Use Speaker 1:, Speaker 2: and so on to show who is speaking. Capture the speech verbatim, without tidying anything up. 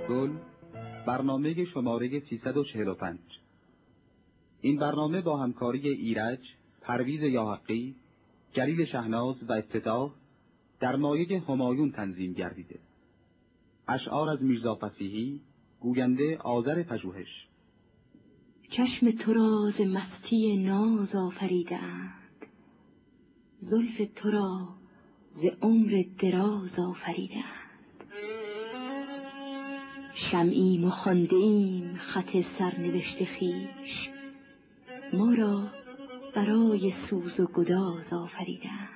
Speaker 1: گل، برنامه شماره سیصد و چهل و پنج. این برنامه با همکاری ایرج، پرویز یاحقی، جلیل شهناز و افتتاح در مایه همایون تنظیم گردیده. اشعار از میرزا فصیحی، گوینده آذر پژوهش.
Speaker 2: چشم تو را ز مستی ناز آفریدند، زلف تو را ز عمر دراز آفریدند. شمعیم و خوانده ایم خط سرنوشت خویش، ما را برای سوز و گداز آفریدند.